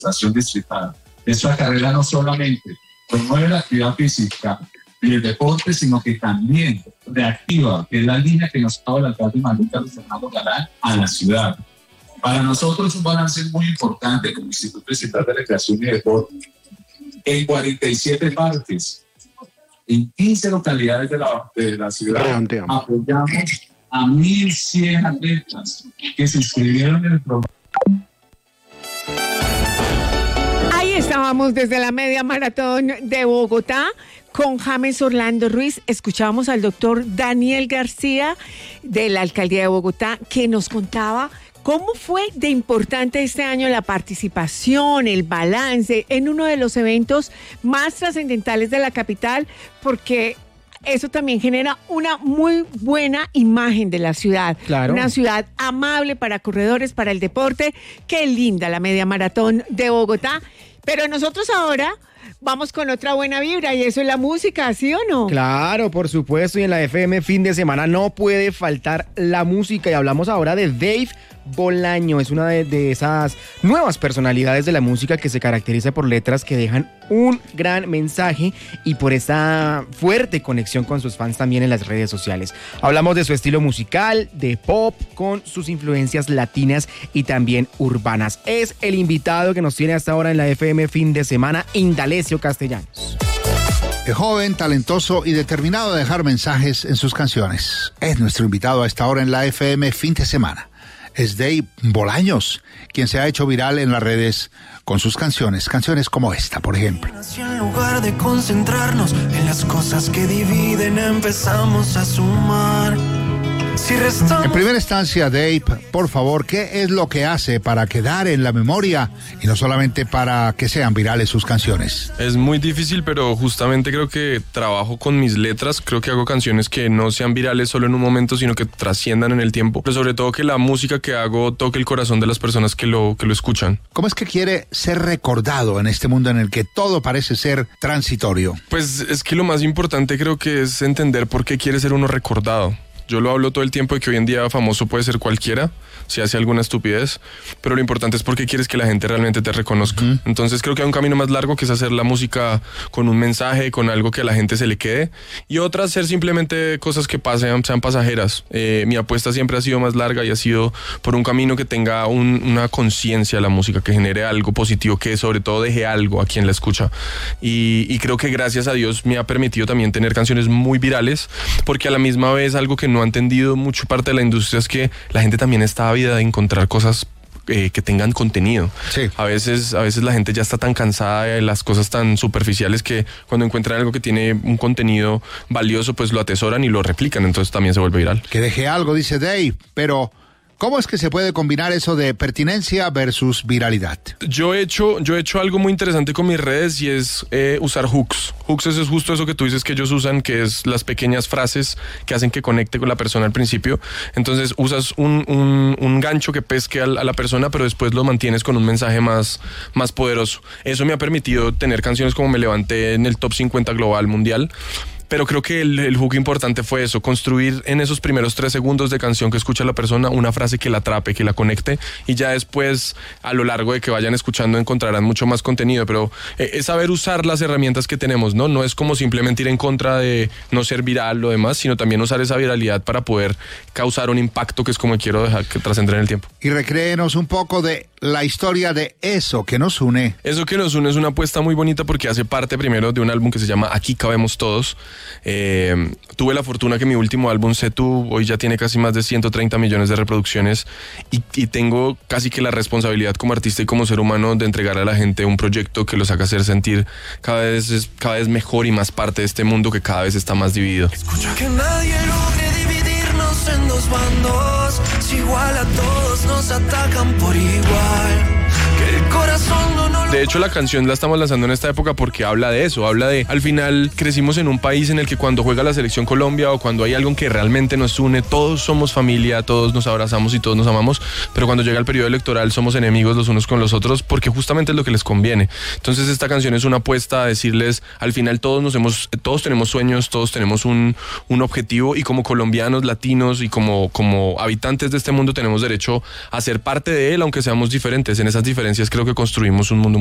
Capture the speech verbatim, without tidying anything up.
administración distrital. Esta carrera no solamente promueve la actividad física y el deporte, sino que también reactiva, que es la línea que nos ha dado el alcalde Manuel Carlos Fernando Galán a la ciudad. Para nosotros un balance muy importante como Instituto Distrital de Recreación y Deporte. En cuarenta y siete parques, en quince localidades de la, de la ciudad, Redondeamos. apoyamos a mil cien atletas que se inscribieron en el programa. Ahí estábamos desde la media maratón de Bogotá con James Orlando Ruiz. Escuchábamos al doctor Daniel García de la Alcaldía de Bogotá, que nos contaba cómo fue de importante este año la participación, el balance en uno de los eventos más trascendentales de la capital, porque eso también genera una muy buena imagen de la ciudad. Claro. Una ciudad amable para corredores, para el deporte. Qué linda la media maratón de Bogotá. Pero nosotros ahora vamos con otra buena vibra, y eso es la música, ¿sí o no? Claro, por supuesto, y en la F M fin de semana no puede faltar la música, y hablamos ahora de Dave Bolaño. Es una de, de esas nuevas personalidades de la música que se caracteriza por letras que dejan un gran mensaje y por esa fuerte conexión con sus fans también en las redes sociales. Hablamos de su estilo musical, de pop, con sus influencias latinas y también urbanas. Es el invitado que nos tiene hasta ahora en la F M fin de semana, Indalecio Castellanos. Es joven, talentoso y determinado a dejar mensajes en sus canciones. Es nuestro invitado a esta hora en la F M fin de semana. Es Dave Bolaños, quien se ha hecho viral en las redes con sus canciones, canciones como esta, por ejemplo. En lugar de concentrarnos en las cosas que dividen, empezamos a sumar. Si restamos... En primera instancia, Dave, por favor, ¿qué es lo que hace para quedar en la memoria y no solamente para que sean virales sus canciones? Es muy difícil, pero justamente creo que trabajo con mis letras. Creo que hago canciones que no sean virales solo en un momento, sino que trasciendan en el tiempo. Pero sobre todo que la música que hago toque el corazón de las personas que lo, que lo escuchan. ¿Cómo es que quiere ser recordado en este mundo en el que todo parece ser transitorio? Pues es que lo más importante creo que es entender por qué quiere ser uno recordado. Yo lo hablo todo el tiempo de que hoy en día famoso puede ser cualquiera, si hace alguna estupidez, pero lo importante es por qué quieres que la gente realmente te reconozca. Uh-huh. Entonces creo que hay un camino más largo que es hacer la música con un mensaje, con algo que a la gente se le quede, y otra hacer simplemente cosas que pasen, sean pasajeras. Eh, mi apuesta siempre ha sido más larga y ha sido por un camino que tenga un, una conciencia de la música, que genere algo positivo, que sobre todo deje algo a quien la escucha. Y, y creo que gracias a Dios me ha permitido también tener canciones muy virales, porque a la misma vez algo que no ha entendido mucho parte de la industria es que la gente también está ávida de encontrar cosas eh, que tengan contenido. Sí. A veces, a veces la gente ya está tan cansada de las cosas tan superficiales que cuando encuentran algo que tiene un contenido valioso, pues lo atesoran y lo replican, entonces también se vuelve viral. Que deje algo, dice Dave, pero ¿cómo es que se puede combinar eso de pertinencia versus viralidad? Yo he hecho, yo he hecho algo muy interesante con mis redes y es eh, usar hooks. Hooks es justo eso que tú dices que ellos usan, que es las pequeñas frases que hacen que conecte con la persona al principio. Entonces usas un, un, un gancho que pesque a la persona, pero después lo mantienes con un mensaje más, más poderoso. Eso me ha permitido tener canciones como Me Levanté en el top cincuenta global mundial. Pero creo que el, el hook importante fue eso, construir en esos primeros tres segundos de canción que escucha la persona una frase que la atrape, que la conecte, y ya después a lo largo de que vayan escuchando encontrarán mucho más contenido, pero eh, es saber usar las herramientas que tenemos, ¿no? No es como simplemente ir en contra de no ser viral o demás, sino también usar esa viralidad para poder causar un impacto, que es como quiero dejar que trascender en el tiempo. Y recréenos un poco de la historia de Eso que nos une. Eso que nos une es una apuesta muy bonita porque hace parte primero de un álbum que se llama Aquí cabemos todos. Eh, tuve la fortuna que mi último álbum, Sé Tú, hoy ya tiene casi más de ciento treinta millones de reproducciones y, y tengo casi que la responsabilidad como artista y como ser humano de entregar a la gente un proyecto que los haga hacer sentir cada vez, cada vez mejor y más parte de este mundo que cada vez está más dividido. Escucha que nadie logre dividirnos en dos bandos, si igual a todos nos atacan por igual. Que el corazón no, no lo De De hecho, la canción la estamos lanzando en esta época porque habla de eso, habla de, al final crecimos en un país en el que cuando juega la selección Colombia o cuando hay algo que realmente nos une, todos somos familia, todos nos abrazamos y todos nos amamos, pero cuando llega el periodo electoral somos enemigos los unos con los otros porque justamente es lo que les conviene. Entonces esta canción es una apuesta a decirles, al final todos nos hemos, todos tenemos sueños, todos tenemos un, un objetivo y como colombianos, latinos y como, como habitantes de este mundo tenemos derecho a ser parte de él, aunque seamos diferentes. En esas diferencias creo que construimos un mundo